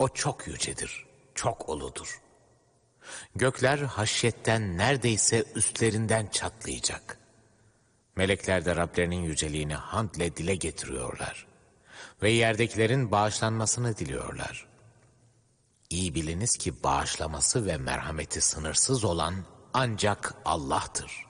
O çok yücedir, çok uludur. Gökler haşyetten neredeyse üstlerinden çatlayacak. Melekler de Rablerinin yüceliğini hamdle dile getiriyorlar. Ve yerdekilerin bağışlanmasını diliyorlar. İyi biliniz ki bağışlaması ve merhameti sınırsız olan ancak Allah'tır.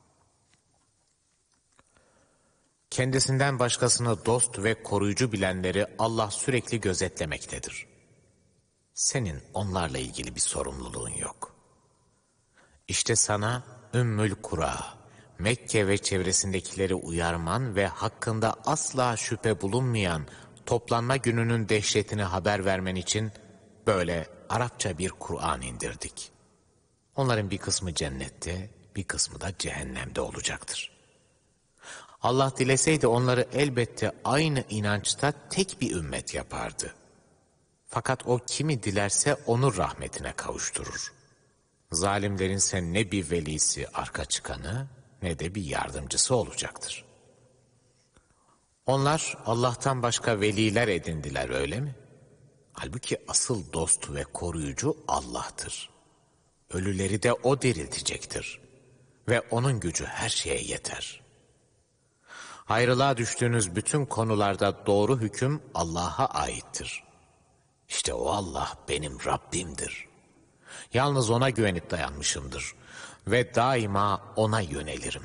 Kendisinden başkasını dost ve koruyucu bilenleri Allah sürekli gözetlemektedir. Senin onlarla ilgili bir sorumluluğun yok. İşte sana Ümmül Kura, Mekke ve çevresindekileri uyarman ve hakkında asla şüphe bulunmayan toplanma gününün dehşetini haber vermen için böyle Arapça bir Kur'an indirdik. Onların bir kısmı cennette, bir kısmı da cehennemde olacaktır. Allah dileseydi onları elbette aynı inançta tek bir ümmet yapardı. Fakat o kimi dilerse onu rahmetine kavuşturur. Zalimlerinse ne bir velisi arka çıkanı ne de bir yardımcısı olacaktır. Onlar Allah'tan başka veliler edindiler, öyle mi? Halbuki asıl dost ve koruyucu Allah'tır. Ölüleri de O diriltecektir. Ve O'nun gücü her şeye yeter. Ayrılığa düştüğünüz bütün konularda doğru hüküm Allah'a aittir. İşte o Allah benim Rabbimdir. Yalnız O'na güvenip dayanmışımdır. Ve daima O'na yönelirim.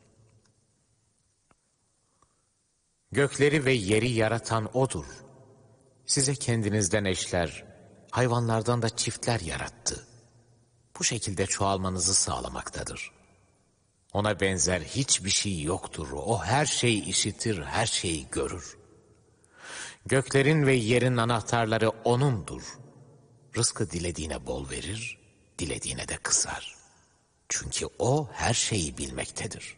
Gökleri ve yeri yaratan O'dur. Size kendinizden eşler, hayvanlardan da çiftler yarattı. Bu şekilde çoğalmanızı sağlamaktadır. Ona benzer hiçbir şey yoktur. O her şeyi işitir, her şeyi görür. Göklerin ve yerin anahtarları O'nundur. Rızkı dilediğine bol verir, dilediğine de kısar. Çünkü O her şeyi bilmektedir.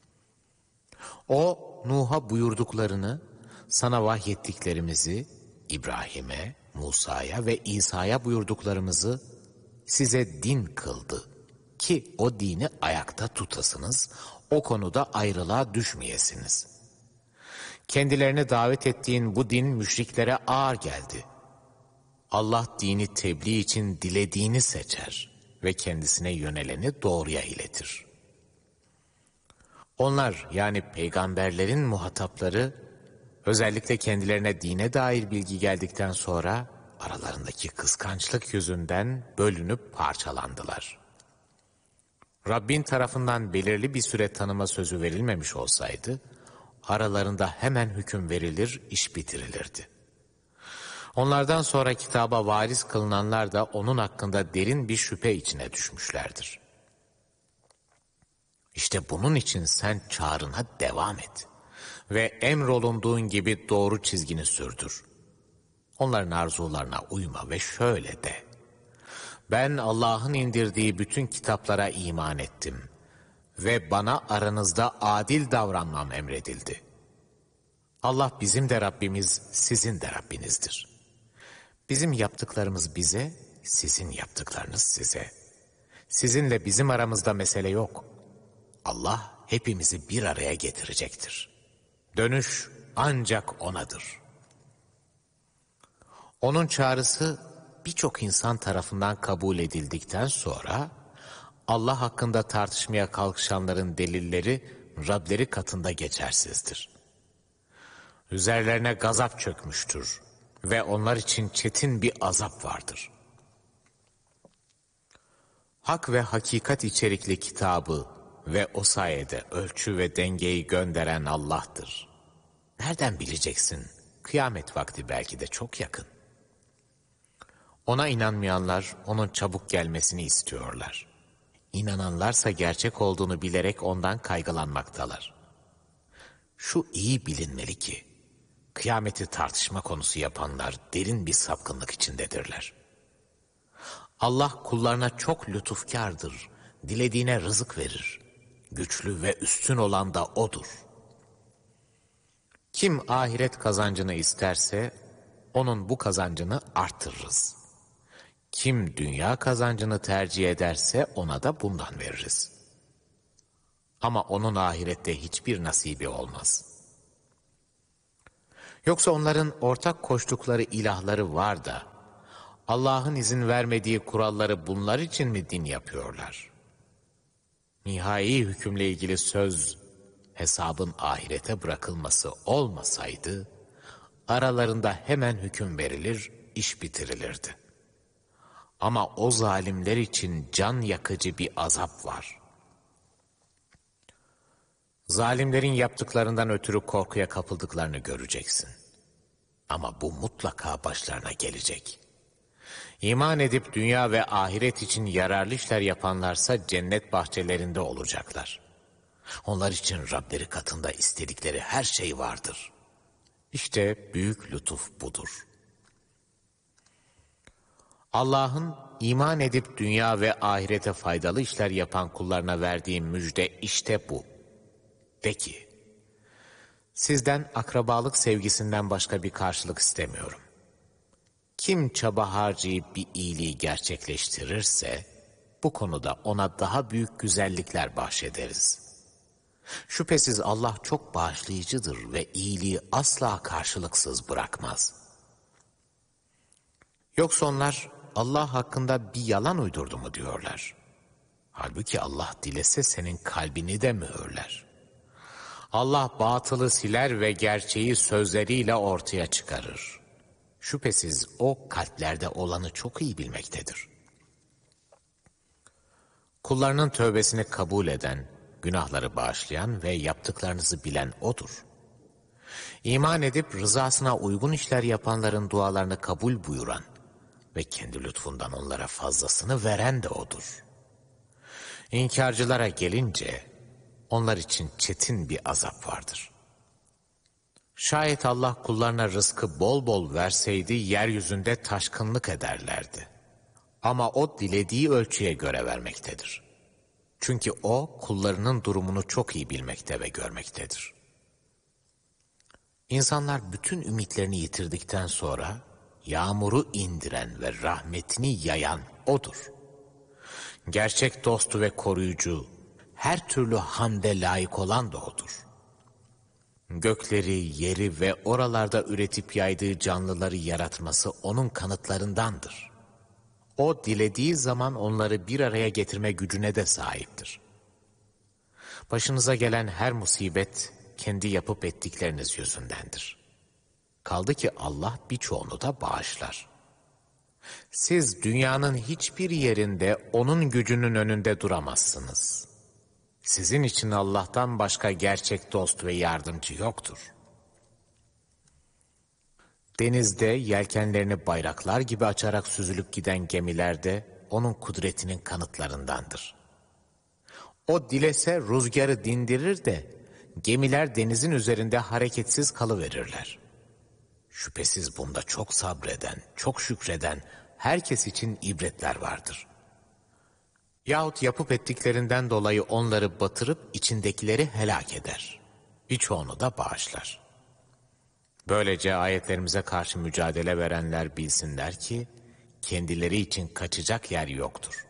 O, Nuh'a buyurduklarını, sana vahyettiklerimizi, İbrahim'e, Musa'ya ve İsa'ya buyurduklarımızı size din kıldı. Ki o dini ayakta tutasınız, o konuda ayrılığa düşmeyesiniz. Kendilerine davet ettiğin bu din müşriklere ağır geldi. Allah dini tebliğ için dilediğini seçer ve kendisine yöneleni doğruya iletir. Onlar yani peygamberlerin muhatapları özellikle kendilerine dine dair bilgi geldikten sonra aralarındaki kıskançlık yüzünden bölünüp parçalandılar. Rabbin tarafından belirli bir süre tanıma sözü verilmemiş olsaydı, aralarında hemen hüküm verilir, iş bitirilirdi. Onlardan sonra kitaba varis kılınanlar da onun hakkında derin bir şüphe içine düşmüşlerdir. İşte bunun için sen çağrına devam et ve emrolunduğun gibi doğru çizgini sürdür. Onların arzularına uyma ve şöyle de: ben Allah'ın indirdiği bütün kitaplara iman ettim ve bana aranızda adil davranmam emredildi. Allah bizim de Rabbimiz, sizin de Rabbinizdir. Bizim yaptıklarımız bize, sizin yaptıklarınız size. Sizinle bizim aramızda mesele yok. Allah hepimizi bir araya getirecektir. Dönüş ancak O'nadır. O'nun çağrısı birçok insan tarafından kabul edildikten sonra Allah hakkında tartışmaya kalkışanların delilleri Rableri katında geçersizdir. Üzerlerine gazap çökmüştür ve onlar için çetin bir azap vardır. Hak ve hakikat içerikli kitabı ve o sayede ölçü ve dengeyi gönderen Allah'tır. Nereden bileceksin? Kıyamet vakti belki de çok yakın. Ona inanmayanlar onun çabuk gelmesini istiyorlar. İnananlarsa gerçek olduğunu bilerek ondan kaygılanmaktalar. Şu iyi bilinmeli ki, kıyameti tartışma konusu yapanlar derin bir sapkınlık içindedirler. Allah kullarına çok lütufkârdır, dilediğine rızık verir. Güçlü ve üstün olan da O'dur. Kim ahiret kazancını isterse, onun bu kazancını artırırız. Kim dünya kazancını tercih ederse ona da bundan veririz. Ama onun ahirette hiçbir nasibi olmaz. Yoksa onların ortak koştukları ilahları var da, Allah'ın izin vermediği kuralları bunlar için mi din yapıyorlar? Nihai hükümle ilgili söz, hesabın ahirete bırakılması olmasaydı, aralarında hemen hüküm verilir, iş bitirilirdi. Ama o zalimler için can yakıcı bir azap var. Zalimlerin yaptıklarından ötürü korkuya kapıldıklarını göreceksin. Ama bu mutlaka başlarına gelecek. İman edip dünya ve ahiret için yararlı işler yapanlarsa cennet bahçelerinde olacaklar. Onlar için Rableri katında istedikleri her şey vardır. İşte büyük lütuf budur. Allah'ın iman edip dünya ve ahirete faydalı işler yapan kullarına verdiği müjde işte bu. De ki, sizden akrabalık sevgisinden başka bir karşılık istemiyorum. Kim çaba harcayıp bir iyiliği gerçekleştirirse, bu konuda ona daha büyük güzellikler bahşederiz. Şüphesiz Allah çok bağışlayıcıdır ve iyiliği asla karşılıksız bırakmaz. Yoksa onlar Allah hakkında bir yalan uydurdu mu diyorlar. Halbuki Allah dilese senin kalbini de mühürler. Allah batılı siler ve gerçeği sözleriyle ortaya çıkarır. Şüphesiz o kalplerde olanı çok iyi bilmektedir. Kullarının tövbesini kabul eden, günahları bağışlayan ve yaptıklarınızı bilen O'dur. İman edip rızasına uygun işler yapanların dualarını kabul buyuran ve kendi lütfundan onlara fazlasını veren de O'dur. İnkarcılara gelince onlar için çetin bir azap vardır. Şayet Allah kullarına rızkı bol bol verseydi yeryüzünde taşkınlık ederlerdi. Ama O dilediği ölçüye göre vermektedir. Çünkü O kullarının durumunu çok iyi bilmekte ve görmektedir. İnsanlar bütün ümitlerini yitirdikten sonra yağmuru indiren ve rahmetini yayan O'dur. Gerçek dostu ve koruyucu, her türlü hamde layık olan da O'dur. Gökleri, yeri ve oralarda üretip yaydığı canlıları yaratması O'nun kanıtlarındandır. O dilediği zaman onları bir araya getirme gücüne de sahiptir. Başınıza gelen her musibet kendi yapıp ettikleriniz yüzündendir. Kaldı ki Allah birçoğunu da bağışlar. Siz dünyanın hiçbir yerinde O'nun gücünün önünde duramazsınız. Sizin için Allah'tan başka gerçek dost ve yardımcı yoktur. Denizde yelkenlerini bayraklar gibi açarak süzülüp giden gemilerde O'nun kudretinin kanıtlarındandır. O dilese rüzgarı dindirir de gemiler denizin üzerinde hareketsiz kalıverirler. Şüphesiz bunda çok sabreden, çok şükreden herkes için ibretler vardır. Yahut yapıp ettiklerinden dolayı onları batırıp içindekileri helak eder. Birçoğunu da bağışlar. Böylece ayetlerimize karşı mücadele verenler bilsinler ki kendileri için kaçacak yer yoktur.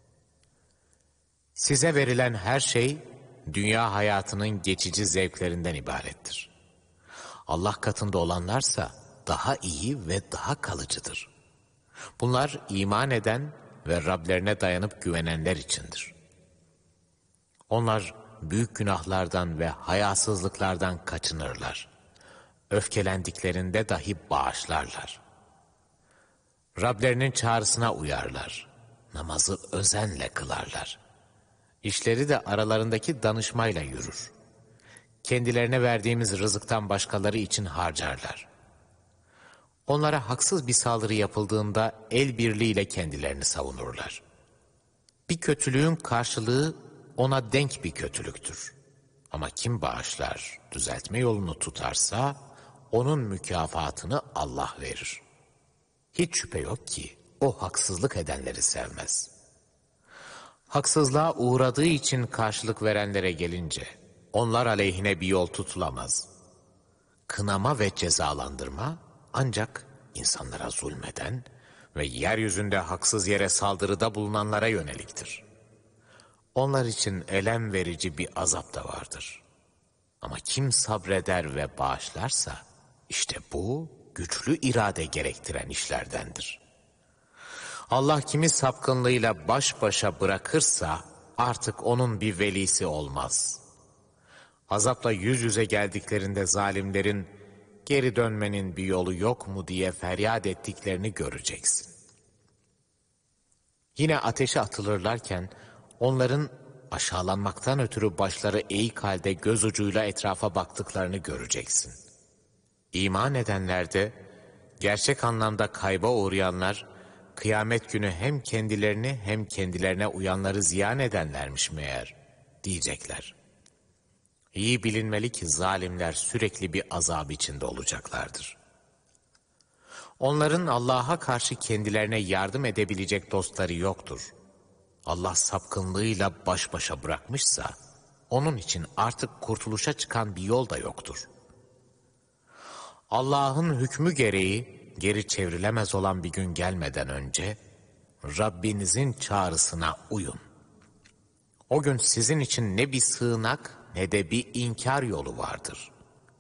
Size verilen her şey dünya hayatının geçici zevklerinden ibarettir. Allah katında olanlarsa daha iyi ve daha kalıcıdır. Bunlar iman eden ve Rablerine dayanıp güvenenler içindir. Onlar büyük günahlardan ve hayasızlıklardan kaçınırlar. Öfkelendiklerinde dahi bağışlarlar. Rablerinin çağrısına uyarlar. Namazı özenle kılarlar. İşleri de aralarındaki danışmayla yürür. Kendilerine verdiğimiz rızıktan başkaları için harcarlar. Onlara haksız bir saldırı yapıldığında el birliğiyle kendilerini savunurlar. Bir kötülüğün karşılığı ona denk bir kötülüktür. Ama kim bağışlar, düzeltme yolunu tutarsa onun mükafatını Allah verir. Hiç şüphe yok ki o haksızlık edenleri sevmez. Haksızlığa uğradığı için karşılık verenlere gelince onlar aleyhine bir yol tutulamaz. Kınama ve cezalandırma ancak insanlara zulmeden ve yeryüzünde haksız yere saldırıda bulunanlara yöneliktir. Onlar için elem verici bir azap da vardır. Ama kim sabreder ve bağışlarsa işte bu güçlü irade gerektiren işlerdendir. Allah kimi sapkınlığıyla baş başa bırakırsa artık onun bir velisi olmaz. Azapla yüz yüze geldiklerinde zalimlerin geri dönmenin bir yolu yok mu diye feryat ettiklerini göreceksin. Yine ateşe atılırlarken onların aşağılanmaktan ötürü başları eğik halde göz ucuyla etrafa baktıklarını göreceksin. İman edenler de gerçek anlamda kayba uğrayanlar, kıyamet günü hem kendilerini hem kendilerine uyanları ziyan edenlermiş meğer diyecekler. İyi bilinmeli ki zalimler sürekli bir azap içinde olacaklardır. Onların Allah'a karşı kendilerine yardım edebilecek dostları yoktur. Allah sapkınlığıyla baş başa bırakmışsa, onun için artık kurtuluşa çıkan bir yol da yoktur. Allah'ın hükmü gereği geri çevrilemez olan bir gün gelmeden önce, Rabbinizin çağrısına uyun. O gün sizin için ne bir sığınak ne de bir inkar yolu vardır.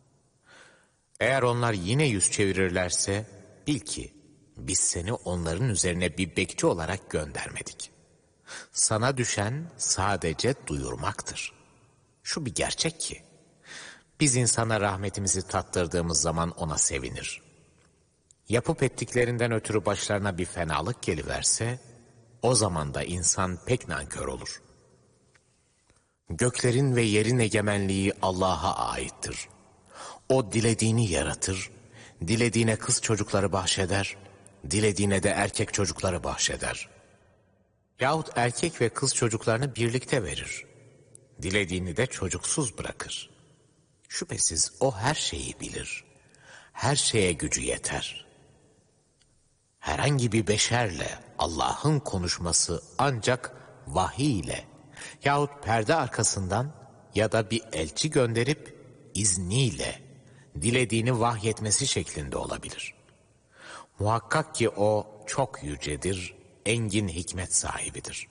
Eğer onlar yine yüz çevirirlerse, bil ki biz seni onların üzerine bir bekçi olarak göndermedik. Sana düşen sadece duyurmaktır. Şu bir gerçek ki, biz insana rahmetimizi tattırdığımız zaman ona sevinir. Yapıp ettiklerinden ötürü başlarına bir fenalık geliverse, o zaman da insan pek nankör olur. Göklerin ve yerin egemenliği Allah'a aittir. O dilediğini yaratır, dilediğine kız çocukları bahşeder, dilediğine de erkek çocukları bahşeder. Yahut erkek ve kız çocuklarını birlikte verir. Dilediğini de çocuksuz bırakır. Şüphesiz o her şeyi bilir. Her şeye gücü yeter. Herhangi bir beşerle Allah'ın konuşması ancak vahiy ile yahut perde arkasından ya da bir elçi gönderip izniyle dilediğini vahyetmesi şeklinde olabilir. Muhakkak ki o çok yücedir, engin hikmet sahibidir.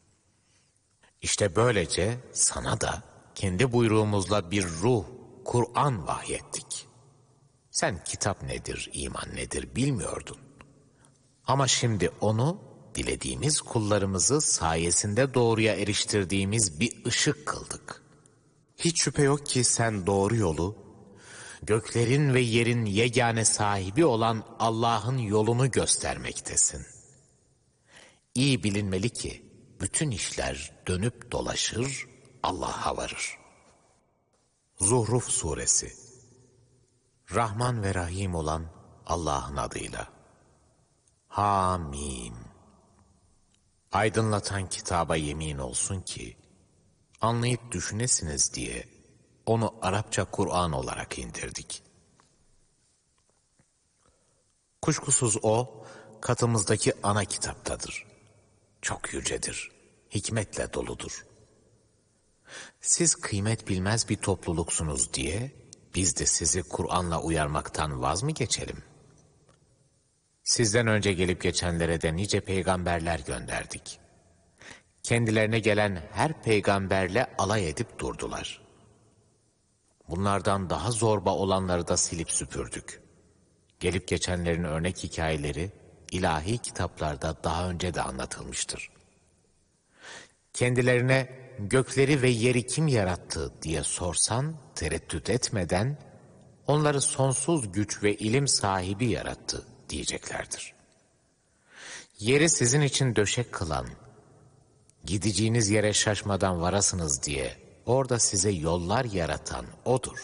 İşte böylece sana da kendi buyruğumuzla bir ruh, Kur'an vahyettik. Sen kitap nedir, iman nedir bilmiyordun. Ama şimdi onu dilediğimiz kullarımızı sayesinde doğruya eriştirdiğimiz bir ışık kıldık. Hiç şüphe yok ki sen doğru yolu, göklerin ve yerin yegane sahibi olan Allah'ın yolunu göstermektesin. İyi bilinmeli ki bütün işler dönüp dolaşır, Allah'a varır. Zuhruf Suresi. Rahman ve Rahim olan Allah'ın adıyla. Hamim. Aydınlatan kitaba yemin olsun ki, anlayıp düşünesiniz diye onu Arapça Kur'an olarak indirdik. Kuşkusuz o, katımızdaki ana kitaptadır. Çok yücedir, hikmetle doludur. Siz kıymet bilmez bir topluluksunuz diye, biz de sizi Kur'an'la uyarmaktan vaz mı geçelim? Sizden önce gelip geçenlere de nice peygamberler gönderdik. Kendilerine gelen her peygamberle alay edip durdular. Bunlardan daha zorba olanları da silip süpürdük. Gelip geçenlerin örnek hikayeleri ilahi kitaplarda daha önce de anlatılmıştır. Kendilerine gökleri ve yeri kim yarattı diye sorsan tereddüt etmeden onları sonsuz güç ve ilim sahibi yarattı diyeceklerdir. Yeri sizin için döşek kılan, gideceğiniz yere şaşmadan varasınız diye orada size yollar yaratan O'dur.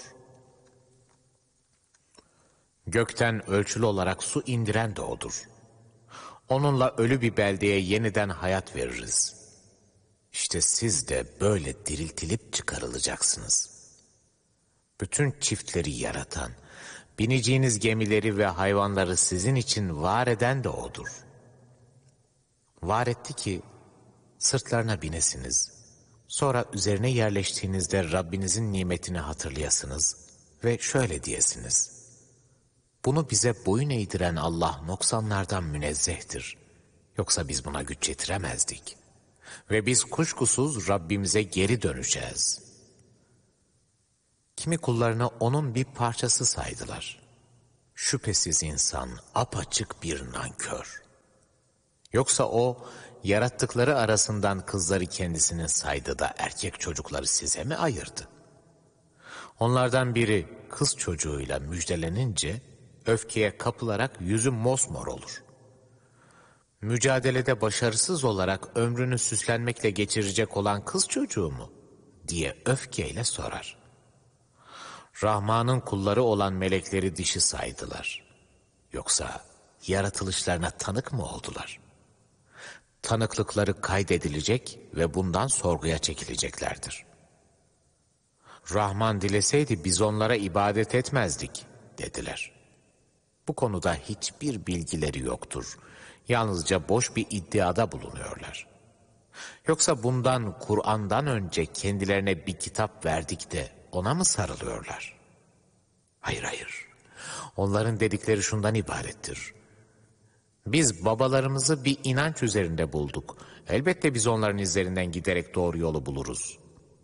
Gökten ölçülü olarak su indiren de O'dur. Onunla ölü bir beldeye yeniden hayat veririz. İşte siz de böyle diriltilip çıkarılacaksınız. Bütün çiftleri yaratan, bineceğiniz gemileri ve hayvanları sizin için var eden de O'dur. Var etti ki sırtlarına binesiniz. Sonra üzerine yerleştiğinizde Rabbinizin nimetini hatırlayasınız ve şöyle diyesiniz: bunu bize boyun eğdiren Allah noksanlardan münezzehtir. Yoksa biz buna güç yetiremezdik. Ve biz kuşkusuz Rabbimize geri döneceğiz. Kimi kullarını onun bir parçası saydılar. Şüphesiz insan apaçık bir nankör. Yoksa o, yarattıkları arasından kızları kendisinin saydı da erkek çocukları size mi ayırdı? Onlardan biri kız çocuğuyla müjdelenince, öfkeye kapılarak yüzü mosmor olur. Mücadelede başarısız olarak ömrünü süslenmekle geçirecek olan kız çocuğu mu? Diye öfkeyle sorar. Rahman'ın kulları olan melekleri dişi saydılar. Yoksa yaratılışlarına tanık mı oldular? Tanıklıkları kaydedilecek ve bundan sorguya çekileceklerdir. Rahman dileseydi biz onlara ibadet etmezdik, dediler. Bu konuda hiçbir bilgileri yoktur. Yalnızca boş bir iddiada bulunuyorlar. Yoksa bundan, Kur'an'dan önce kendilerine bir kitap verdik de ona mı sarılıyorlar? Hayır, hayır. Onların dedikleri şundan ibarettir. Biz babalarımızı bir inanç üzerinde bulduk. Elbette biz onların izlerinden giderek doğru yolu buluruz.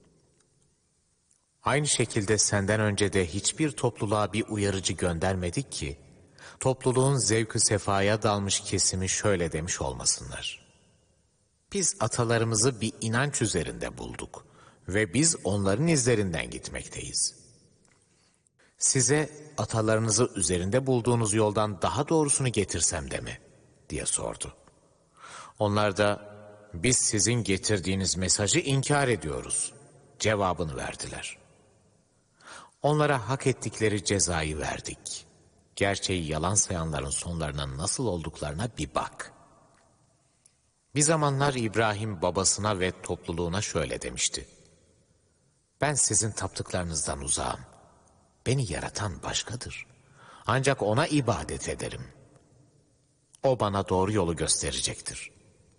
Aynı şekilde senden önce de hiçbir topluluğa bir uyarıcı göndermedik ki, topluluğun zevk-ı sefaya dalmış kesimi şöyle demiş olmasınlar. Biz atalarımızı bir inanç üzerinde bulduk ve biz onların izlerinden gitmekteyiz. Size atalarınızı üzerinde bulduğunuz yoldan daha doğrusunu getirsem de mi? Diye sordu. Onlar da biz sizin getirdiğiniz mesajı inkar ediyoruz cevabını verdiler. Onlara hak ettikleri cezayı verdik. Gerçeği yalan sayanların sonlarına nasıl olduklarına bir bak. Bir zamanlar İbrahim babasına ve topluluğuna şöyle demişti. Ben sizin taptıklarınızdan uzağım. Beni yaratan başkadır. Ancak ona ibadet ederim. O bana doğru yolu gösterecektir.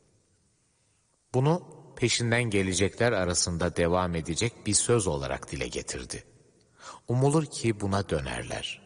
Bunu peşinden gelecekler arasında devam edecek bir söz olarak dile getirdi. Umulur ki buna dönerler.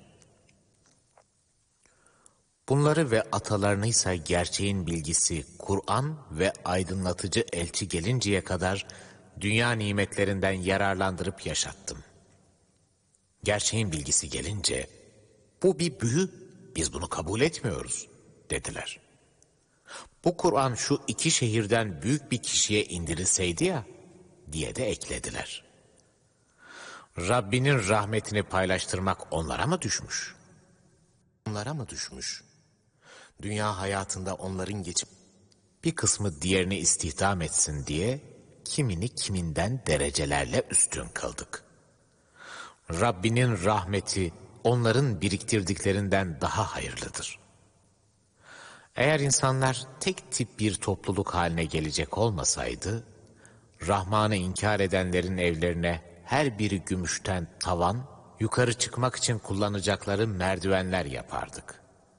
Bunları ve atalarını ise gerçeğin bilgisi, Kur'an ve aydınlatıcı elçi gelinceye kadar dünya nimetlerinden yararlandırıp yaşattım. Gerçeğin bilgisi gelince, bu bir büyü, biz bunu kabul etmiyoruz, dediler. Bu Kur'an şu iki şehirden büyük bir kişiye indirilseydi ya, diye de eklediler. Rabbinin rahmetini paylaştırmak onlara mı düşmüş? Onlara mı düşmüş? Dünya hayatında onların geçip bir kısmı diğerini istihdam etsin diye kimini kiminden derecelerle üstün kıldık. Rabbinin rahmeti onların biriktirdiklerinden daha hayırlıdır. Eğer insanlar tek tip bir topluluk haline gelecek olmasaydı, Rahman'ı inkar edenlerin evlerine her biri gümüşten tavan, yukarı çıkmak için kullanacakları merdivenler yapardık.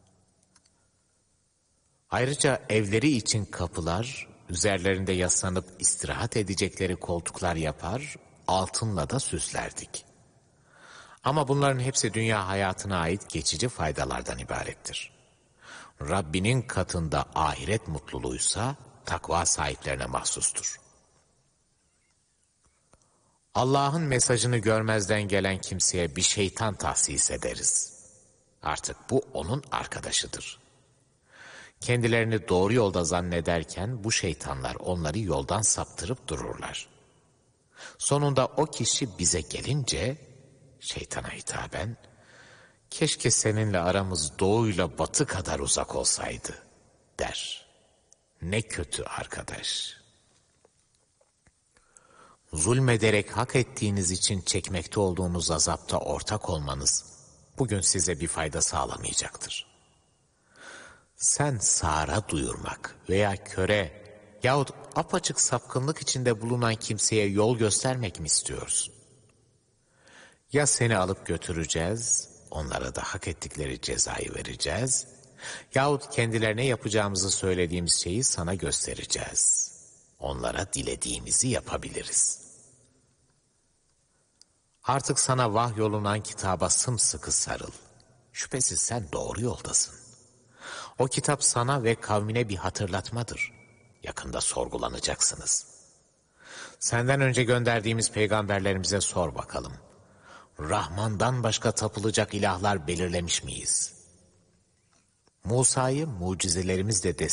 Ayrıca evleri için kapılar, üzerlerinde yaslanıp istirahat edecekleri koltuklar yapar, altınla da süslerdik. Ama bunların hepsi dünya hayatına ait geçici faydalardan ibarettir. Rabbinin katında ahiret mutluluğuysa takva sahiplerine mahsustur. Allah'ın mesajını görmezden gelen kimseye bir şeytan tahsis ederiz. Artık bu onun arkadaşıdır. Kendilerini doğru yolda zannederken bu şeytanlar onları yoldan saptırıp dururlar. Sonunda o kişi bize gelince şeytana hitaben, keşke seninle aramız doğuyla batı kadar uzak olsaydı der. Ne kötü arkadaş. Zulmederek hak ettiğiniz için çekmekte olduğunuz azapta ortak olmanız bugün size bir fayda sağlamayacaktır. Sen sağıra duyurmak veya köre yahut apaçık sapkınlık içinde bulunan kimseye yol göstermek mi istiyorsun? Ya seni alıp götüreceğiz, onlara da hak ettikleri cezayı vereceğiz, yahut kendilerine yapacağımızı söylediğimiz şeyi sana göstereceğiz. Onlara dilediğimizi yapabiliriz. Artık sana vahyolunan kitaba sımsıkı sarıl. Şüphesiz sen doğru yoldasın. O kitap sana ve kavmine bir hatırlatmadır. Yakında sorgulanacaksınız. Senden önce gönderdiğimiz peygamberlerimize sor bakalım. Rahman'dan başka tapılacak ilahlar belirlemiş miyiz? Musa'yı mucizelerimizle